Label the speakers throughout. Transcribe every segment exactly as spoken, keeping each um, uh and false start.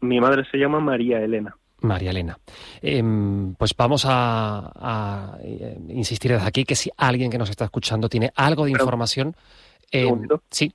Speaker 1: Mi madre se llama María Elena.
Speaker 2: María Elena. Eh, pues vamos a, a eh, insistir desde aquí que si alguien que nos está escuchando tiene algo de
Speaker 1: Pero,
Speaker 2: información... Eh, sí.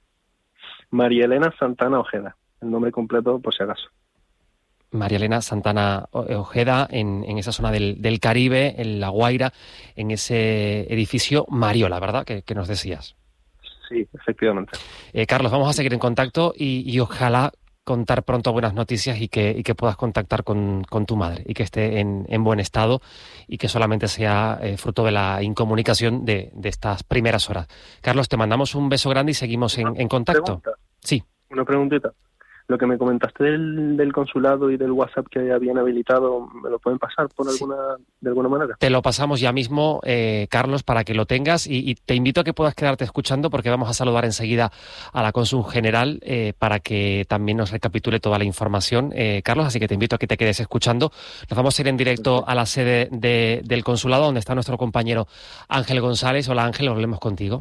Speaker 1: María Elena Santana Ojeda. El nombre completo, por si acaso.
Speaker 2: María Elena Santana Ojeda, en, en esa zona del, del Caribe, en La Guaira, en ese edificio Mariola, ¿verdad?, que, que nos decías.
Speaker 1: Sí, efectivamente.
Speaker 2: Eh, Carlos, vamos a seguir en contacto y, y ojalá contar pronto buenas noticias y que, y que puedas contactar con, con tu madre y que esté en, en buen estado y que solamente sea eh, fruto de la incomunicación de, de estas primeras horas. Carlos, te mandamos un beso grande y seguimos en, en contacto.
Speaker 1: Pregunta.
Speaker 2: Sí.
Speaker 1: Una preguntita. Lo que me comentaste del, del consulado y del WhatsApp que habían habilitado, ¿me lo pueden pasar por alguna sí. de alguna manera?
Speaker 2: Te lo pasamos ya mismo, eh, Carlos, para que lo tengas y, y te invito a que puedas quedarte escuchando porque vamos a saludar enseguida a la cónsul general eh, para que también nos recapitule toda la información, eh, Carlos, así que te invito a que te quedes escuchando. Nos vamos a ir en directo a la sede de, del consulado donde está nuestro compañero Ángel González. Hola Ángel, hablemos contigo.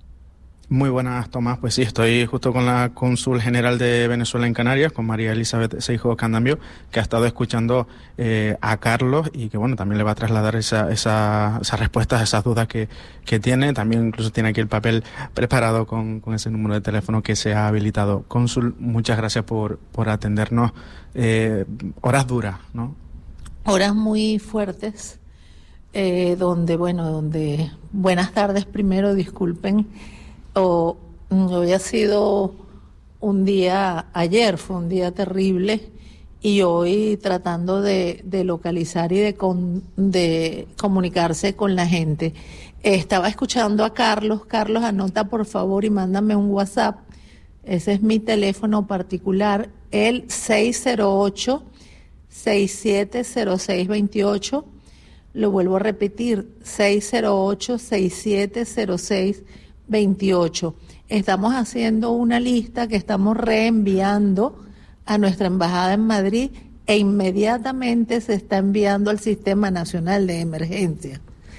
Speaker 3: Muy buenas, Tomás. Pues sí, estoy justo con la cónsul general de Venezuela en Canarias, con María Elizabeth Seijo Candambio, que ha estado escuchando eh, a Carlos y que bueno, también le va a trasladar esa, esa, esas respuestas, esas dudas que, que tiene. También incluso tiene aquí el papel preparado con, con ese número de teléfono que se ha habilitado. Cónsul, muchas gracias por, por atendernos. Eh, horas duras, ¿no?
Speaker 4: Horas muy fuertes, eh, donde, bueno, donde... Buenas tardes primero, disculpen. Oh, hoy ha sido un día, ayer fue un día terrible y hoy tratando de, de localizar y de, con, de comunicarse con la gente. Eh, estaba escuchando a Carlos. Carlos, anota por favor y mándame un WhatsApp. Ese es mi teléfono particular, el seis cero ocho, seis siete cero seis dos ocho. Lo vuelvo a repetir, seis cero ocho, seis siete cero seis veintiocho. Estamos haciendo una lista que estamos reenviando a nuestra embajada en Madrid e inmediatamente se está enviando al Sistema Nacional de Emergencia.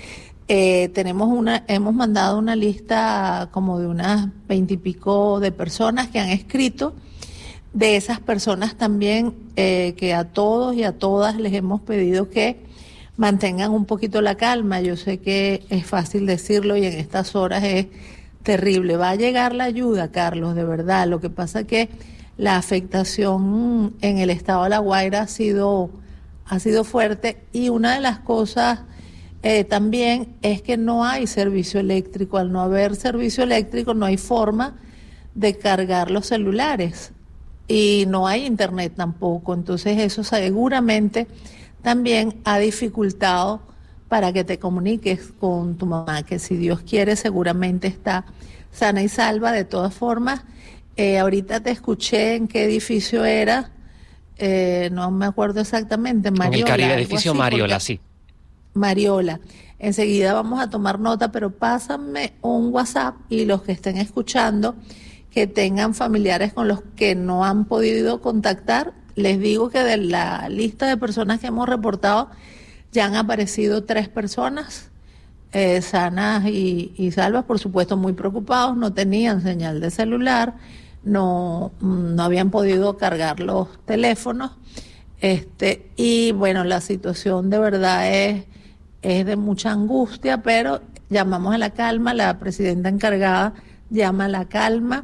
Speaker 4: Eh, tenemos una, hemos mandado una lista como de unas veintipico de personas que han escrito. De esas personas también eh, que a todos y a todas les hemos pedido que mantengan un poquito la calma. Yo sé que es fácil decirlo y en estas horas es terrible. Va a llegar la ayuda, Carlos, de verdad. Lo que pasa es que la afectación en el estado de La Guaira ha sido, ha sido fuerte y una de las cosas eh, también es que no hay servicio eléctrico. Al no haber servicio eléctrico no hay forma de cargar los celulares y no hay internet tampoco. Entonces eso seguramente también ha dificultado para que te comuniques con tu mamá, que si Dios quiere seguramente está sana y salva. De todas formas, eh, ahorita te escuché en qué edificio era, eh, no me acuerdo exactamente, Mariola.
Speaker 2: En el Caribe, edificio así, Mariola, sí.
Speaker 4: Mariola. Enseguida vamos a tomar nota, pero pásame un WhatsApp y los que estén escuchando, que tengan familiares con los que no han podido contactar, les digo que de la lista de personas que hemos reportado, ya han aparecido tres personas eh, sanas y, y salvas, por supuesto muy preocupados, no tenían señal de celular, no, no habían podido cargar los teléfonos, este, y bueno, la situación de verdad es, es de mucha angustia, pero llamamos a la calma, la presidenta encargada llama a la calma,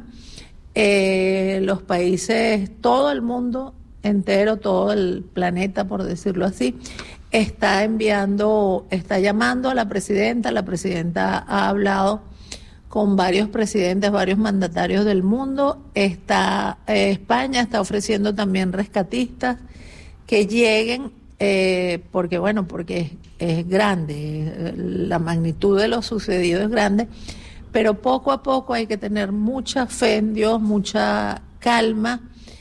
Speaker 4: eh, los países, todo el mundo entero, todo el planeta, por decirlo así, está enviando, está llamando a la presidenta. La presidenta ha hablado con varios presidentes, varios mandatarios del mundo. Está eh, España está ofreciendo también rescatistas que lleguen, eh, porque bueno, porque es, es grande, la magnitud de lo sucedido es grande, pero poco a poco hay que tener mucha fe en Dios, mucha calma.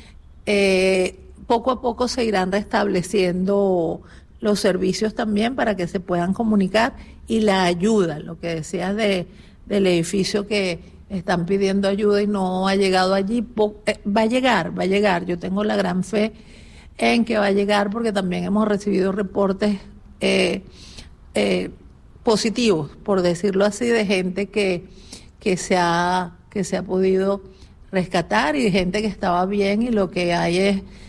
Speaker 4: Eh, poco a poco se irán restableciendo los servicios también para que se puedan comunicar y la ayuda, lo que decías de, del edificio que están pidiendo ayuda y no ha llegado allí, va a llegar, va a llegar. Yo tengo la gran fe en que va a llegar porque también hemos recibido reportes eh, eh, positivos, por decirlo así, de gente que, que, se ha, que se ha podido rescatar y de gente que estaba bien y lo que hay es